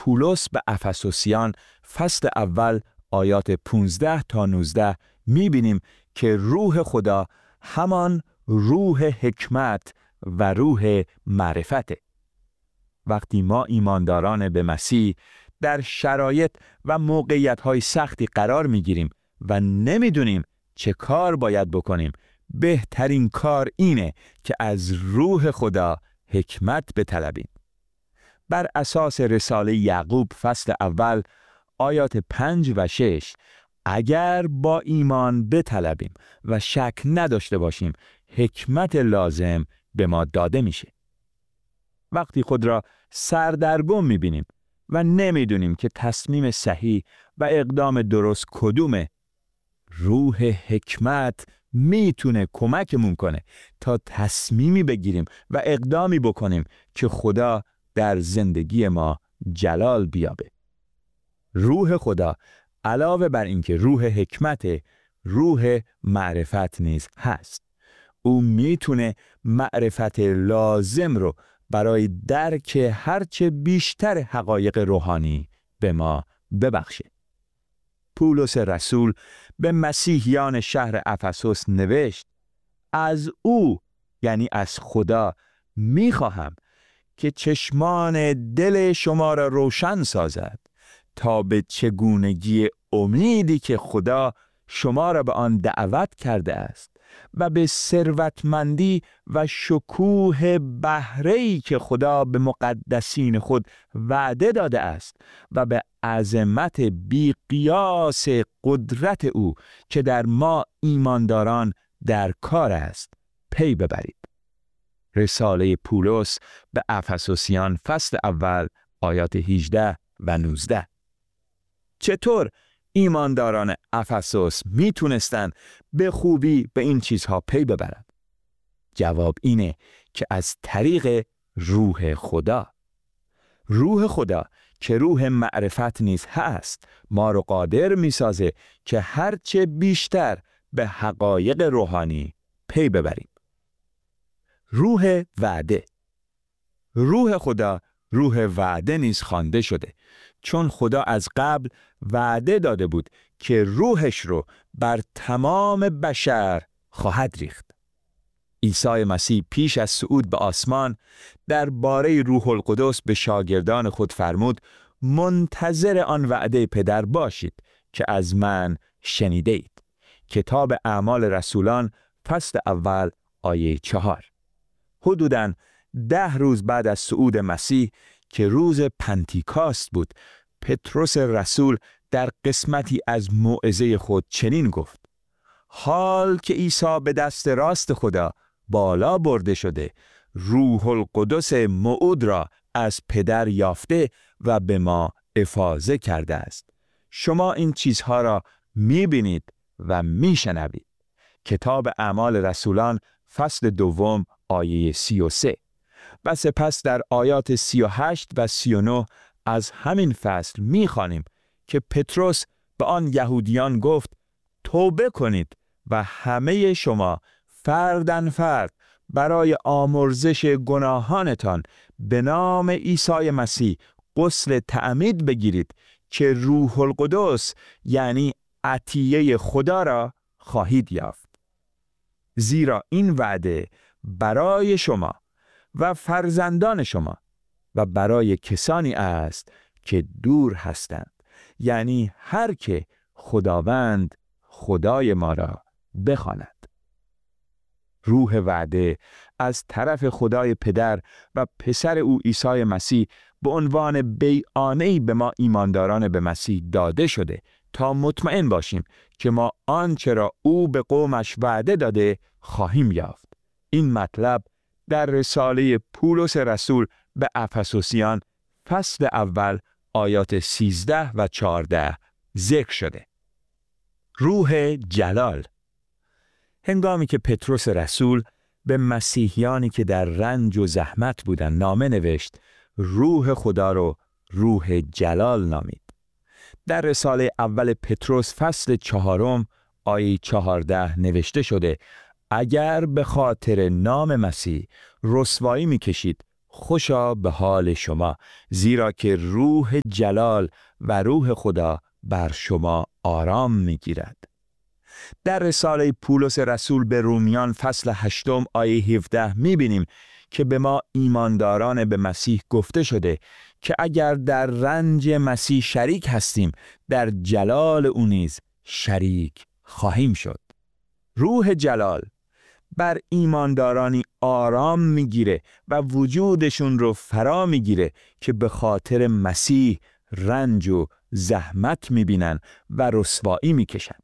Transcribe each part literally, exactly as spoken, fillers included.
پولس به افسوسیان فصل اول آیات پانزده تا نوزده می‌بینیم که روح خدا همان روح حکمت و روح معرفته. وقتی ما ایمانداران به مسیح در شرایط و موقعیت‌های سختی قرار می‌گیریم و نمی‌دونیم چه کار باید بکنیم، بهترین کار اینه که از روح خدا حکمت بطلبیم. بر اساس رساله یعقوب فصل اول آیات پنج و شش، اگر با ایمان بطلبیم و شک نداشته باشیم، حکمت لازم به ما داده میشه. وقتی خود را سردرگم میبینیم و نمیدونیم که تصمیم صحیح و اقدام درست کدومه، روح حکمت میتونه کمکمون کنه تا تصمیمی بگیریم و اقدامی بکنیم که خدا در زندگی ما جلال بیابه. روح خدا علاوه بر اینکه روح حکمت، روح معرفت نیز هست. او میتونه معرفت لازم رو برای درک هرچه بیشتر حقایق روحانی به ما ببخشه. پولس رسول به مسیحیان شهر افسوس نوشت: از او، یعنی از خدا، میخواهم که چشمان دل شما را روشن سازد تا به چگونگی امیدی که خدا شما را به آن دعوت کرده است و به ثروتمندی و شکوه بهره‌ای که خدا به مقدسین خود وعده داده است و به عظمت بی قیاس قدرت او که در ما ایمانداران در کار است پی ببرید. رساله پولس به افسوسیان فصل اول آیات هجده و نوزده. چطور ایمانداران افسوس میتونستن به خوبی به این چیزها پی ببرند؟ جواب اینه که از طریق روح خدا. روح خدا که روح معرفت نیز هست، ما رو قادر میسازه که هرچه بیشتر به حقایق روحانی پی ببریم. روح وعده. روح خدا روح وعده نیز خوانده شده، چون خدا از قبل وعده داده بود که روحش رو بر تمام بشر خواهد ریخت. عیسی مسیح پیش از صعود به آسمان درباره روح القدس به شاگردان خود فرمود: منتظر آن وعده پدر باشید که از من شنیده اید. کتاب اعمال رسولان فصل اول آیه چهار. حدوداً ده روز بعد از صعود مسیح که روز پنتیکاست بود، پتروس رسول در قسمتی از موعظه خود چنین گفت: حال که عیسی به دست راست خدا بالا برده شده، روح القدس موعود را از پدر یافته و به ما افاضه کرده است. شما این چیزها را می‌بینید و می‌شنوید. کتاب اعمال رسولان فصل دوم آیه سی و سه. و سپس در آیات سی و هشت و سی و نه از همین فصل می‌خوانیم که پتروس به آن یهودیان گفت: توبه کنید و همه شما فرداً فرد برای آمرزش گناهانتان به نام عیسی مسیح غسل تعمید بگیرید که روح القدس، یعنی عطیه خدا را خواهید یافت. زیرا این وعده برای شما و فرزندان شما و برای کسانی است که دور هستند، یعنی هر که خداوند خدای ما را بخواند. روح وعده از طرف خدای پدر و پسر او عیسی مسیح به عنوان بیعانه‌ای به ما ایمانداران به مسیح داده شده تا مطمئن باشیم که ما آنچه را او به قومش وعده داده خواهیم یافت. این مطلب در رساله پولس رسول به افسوسیان فصل اول آیات سیزده و چهارده ذکر شده. روح جلال. هنگامی که پتروس رسول به مسیحیانی که در رنج و زحمت بودند نامه نوشت، روح خدا رو روح جلال نامید. در رساله اول پتروس فصل چهارم آیه چهارده نوشته شده: اگر به خاطر نام مسیح رسوایی می‌کشید، خوشا به حال شما، زیرا که روح جلال و روح خدا بر شما آرام میگیرد. در رساله پولس رسول به رومیان فصل هشتم آیه هفده میبینیم که به ما ایمانداران به مسیح گفته شده که اگر در رنج مسیح شریک هستیم، در جلال او نیز شریک خواهیم شد. روح جلال بر ایماندارانی آرام میگیره و وجودشون رو فرا میگیره که به خاطر مسیح رنج و زحمت میبینن و رسوایی میکشن.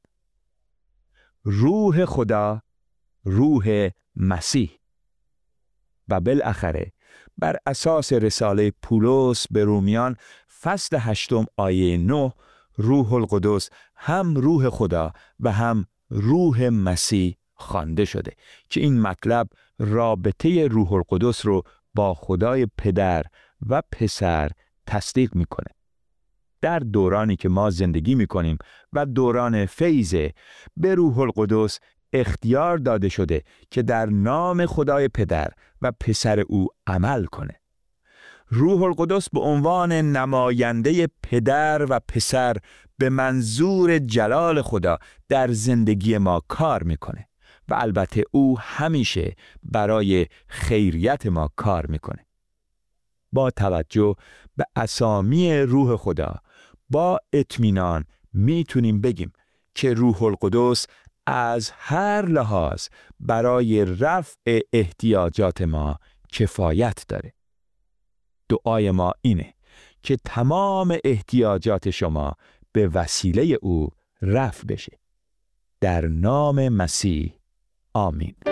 روح خدا، روح مسیح. و بالاخره بر اساس رساله پولس به رومیان فصل هشتم آیه نه، روح القدس هم روح خدا و هم روح مسیح خوانده شده که این مطلب رابطه روح القدس رو با خدای پدر و پسر تصدیق میکنه. در دورانی که ما زندگی میکنیم و دوران فیضه، به روح القدس اختیار داده شده که در نام خدای پدر و پسر او عمل کنه. روح القدس به عنوان نماینده پدر و پسر به منظور جلال خدا در زندگی ما کار میکنه و البته او همیشه برای خیریت ما کار میکنه. با توجه به اسامی روح خدا با اطمینان میتونیم بگیم که روح القدس از هر لحاظ برای رفع احتیاجات ما کفایت داره. دعای ما اینه که تمام احتیاجات شما به وسیله او رفع بشه. در نام مسیح آمین.